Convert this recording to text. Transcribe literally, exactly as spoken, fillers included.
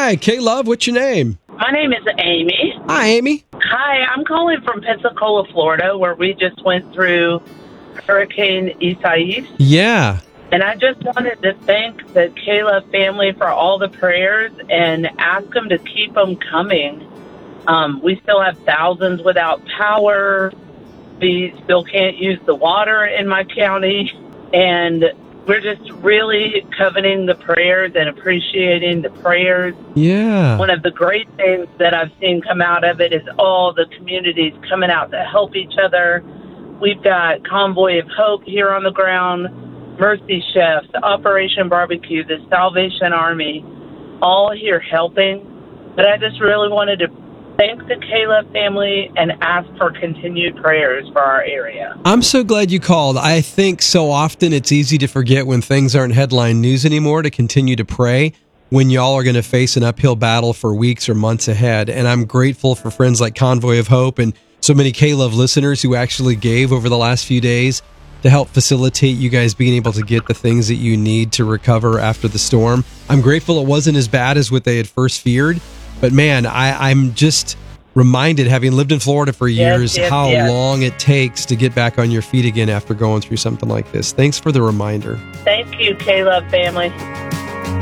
Hi, K-Love. What's your name? My name is Amy. Hi, Amy. Hi, I'm calling from Pensacola, Florida, where we just went through Hurricane Isaias. Yeah. And I just wanted to thank the Caleb family for all the prayers and ask them to keep them coming. Um, we still have thousands without power. We still can't use the water in my county. And we're just really coveting the prayers and appreciating the prayers. Yeah. One of the great things that I've seen come out of it is all the communities coming out to help each other. We've got Convoy of Hope here on the ground, Mercy Chefs, Operation Barbecue, the Salvation Army, all here helping. But I just really wanted to thank the Caleb family and ask for continued prayers for our area. I'm so glad you called. I think so often it's easy to forget when things aren't headline news anymore to continue to pray when y'all are going to face an uphill battle for weeks or months ahead. And I'm grateful for friends like Convoy of Hope and so many K-Love listeners who actually gave over the last few days to help facilitate you guys being able to get the things that you need to recover after the storm. I'm grateful it wasn't as bad as what they had first feared. But man, I, I'm just reminded, having lived in Florida for years, yes, yes, how yes. long it takes to get back on your feet again after going through something like this. Thanks for the reminder. Thank you, Caleb family.